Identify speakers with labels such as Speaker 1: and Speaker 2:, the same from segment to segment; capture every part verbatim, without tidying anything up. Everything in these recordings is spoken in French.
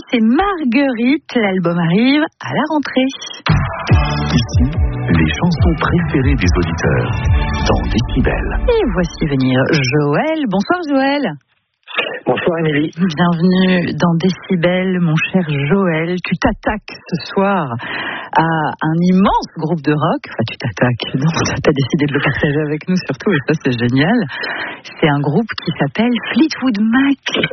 Speaker 1: c'est Marguerite. L'album arrive à la rentrée.
Speaker 2: Ici, les chansons préférées des auditeurs dans Décibel.
Speaker 1: Et voici venir Joël. Bonsoir Joël.
Speaker 3: Bonsoir Émilie.
Speaker 1: Bienvenue dans Décibel, mon cher Joël. Tu t'attaques ce soir à un immense groupe de rock. Enfin, tu t'attaques. Non, tu as décidé de le partager avec nous surtout, et ça, c'est génial. C'est un groupe qui s'appelle Fleetwood Mac.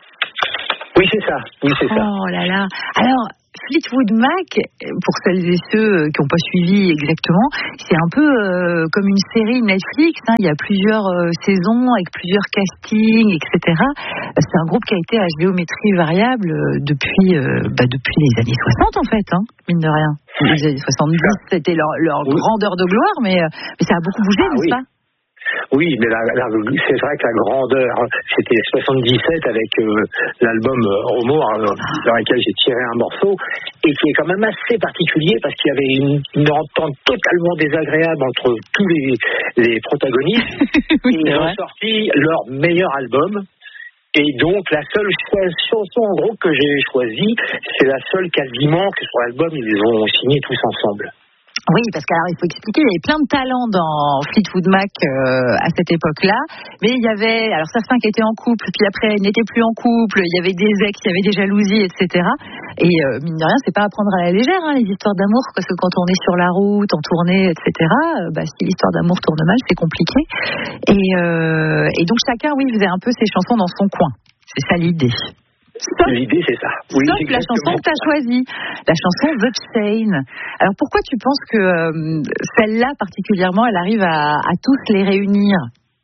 Speaker 3: Oui, c'est ça. Oui, c'est ça.
Speaker 1: Oh là là. Alors, Fleetwood Mac, pour celles et ceux qui n'ont pas suivi exactement, c'est un peu euh, comme une série Netflix. Hein. Il y a plusieurs euh, saisons avec plusieurs castings, et cetera. C'est un groupe qui a été à géométrie variable euh, depuis, euh, bah, depuis les années soixante, en fait, hein, mine de rien. Les années soixante-dix, c'était leur, leur oui. grandeur de gloire, mais, euh, mais ça a beaucoup bougé,
Speaker 3: ah,
Speaker 1: n'est-ce
Speaker 3: oui.
Speaker 1: pas ?
Speaker 3: Oui, mais la, la, c'est vrai que la grandeur, c'était soixante-dix-sept avec euh, l'album euh, Homo, euh, dans lequel j'ai tiré un morceau, et qui est quand même assez particulier parce qu'il y avait une, une entente totalement désagréable entre tous les, les protagonistes. Oui, ils ont sorti leur meilleur album. Et donc, la seule chanson, en gros, que j'ai choisie, c'est la seule quasiment que sur l'album, ils ont signé tous ensemble.
Speaker 1: Oui, parce qu'alors il faut expliquer, il y avait plein de talents dans Fleetwood Mac euh, à cette époque-là, mais il y avait, alors certains qui étaient en couple, puis après ils n'étaient plus en couple, il y avait des ex, il y avait des jalousies, et cetera. Et euh, mine de rien, c'est pas à prendre à la légère, hein, les histoires d'amour, parce que quand on est sur la route, en tournée, et cetera, euh, bah, si l'histoire d'amour tourne mal, c'est compliqué. Et, euh, et donc chacun, oui, faisait un peu ses chansons dans son coin. C'est ça l'idée.
Speaker 3: Sauf, L'idée, c'est ça. Oui,
Speaker 1: sauf la chanson que tu as choisie, la chanson The Chain. Alors pourquoi tu penses que euh, celle-là particulièrement, elle arrive à, à tous les réunir ?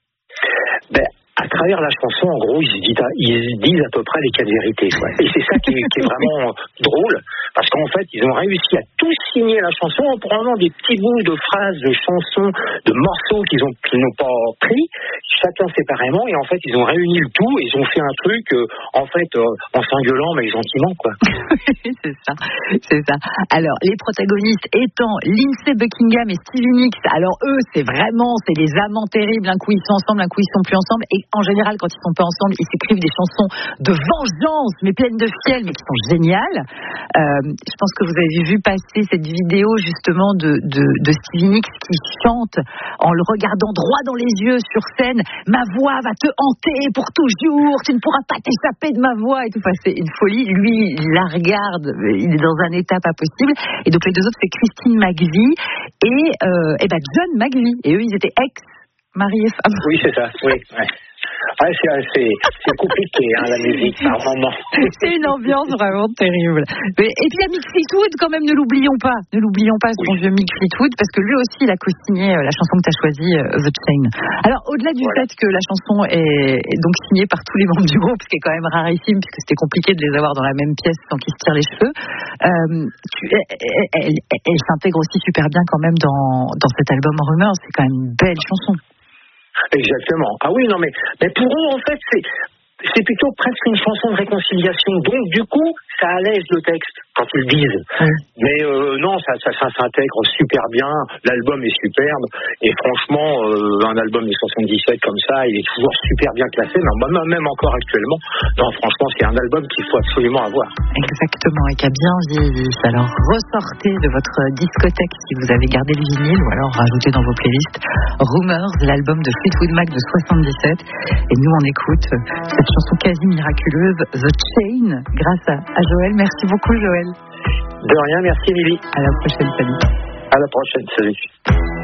Speaker 3: Ben, à travers la chanson, en gros, ils se disent, ils disent à peu près les quatre vérités. Quoi. Et c'est ça qui est, qui est vraiment drôle, parce qu'en fait, ils ont réussi à tout signer la chanson en prenant des petits bouts de phrases, de chansons, de morceaux qu'ils ont, qu'ils n'ont pas pris, chacun séparément, et en fait, ils ont réuni le tout, et ils ont fait un truc, euh, en fait, euh, en s'engueulant, mais gentiment, quoi.
Speaker 1: c'est ça, c'est ça. Alors, les protagonistes étant Lindsey Buckingham et Stevie Nicks, alors eux, c'est vraiment, c'est des amants terribles, un coup ils sont ensemble, un coup ils sont plus ensemble, et en général, quand ils sont pas ensemble, ils s'écrivent des chansons de vengeance, mais pleines de fiel, mais qui sont géniales. Euh, je pense que vous avez vu passer cette vidéo, justement, de, de, de Stevie Nicks qui chante en le regardant droit dans les yeux sur scène. Ma voix va te hanter pour toujours, tu ne pourras pas t'échapper de ma voix, et tout. Enfin, c'est une folie. Lui, il la regarde, il est dans un état pas possible. Et donc, les deux autres, c'est Christine McVie et, euh, et ben John McVie. Et eux, ils étaient ex mari et femme.
Speaker 3: Oui, c'est ça, oui, ouais. Ouais, c'est, c'est, c'est compliqué, hein, la musique, par moment.
Speaker 1: C'est une ambiance vraiment terrible. Mais, et puis, il y a Mick Fleetwood, quand même, ne l'oublions pas. Ne l'oublions pas, ce bon vieux Mick Fleetwood, parce que lui aussi, il a co-signé la chanson que tu as choisie, The Chain. Alors, au-delà du voilà. fait que la chanson est, est donc signée par tous les membres du groupe, ce qui est quand même rarissime, puisque c'était compliqué de les avoir dans la même pièce sans qu'ils se tirent les cheveux, euh, tu, elle, elle, elle, elle s'intègre aussi super bien quand même dans, dans cet album Rumeurs. C'est quand même une belle chanson.
Speaker 3: Exactement. Ah oui, non, mais, mais pour eux, en fait, c'est, c'est plutôt presque une chanson de réconciliation. Donc, du coup, ça allège le texte quand ils le disent. Mmh. Mais euh, non, ça, ça, ça s'intègre super bien. L'album est superbe. Et franchement, euh, un album de soixante-dix-sept comme ça, il est toujours super bien classé. Non, même encore actuellement. Non, franchement, c'est un album qu'il faut absolument avoir.
Speaker 1: Exactement, et qui a bien vieilli. Alors, ressortez de votre discothèque si vous avez gardé le vinyle, ou alors rajoutez dans vos playlists Rumeurs, l'album de Fleetwood Mac de soixante-dix-sept. Et nous, on écoute cette chanson quasi miraculeuse, The Chain, grâce à, à Joël. Merci beaucoup, Joël.
Speaker 3: De rien, merci, Émilie.
Speaker 1: À la prochaine, salut.
Speaker 3: À la prochaine, salut.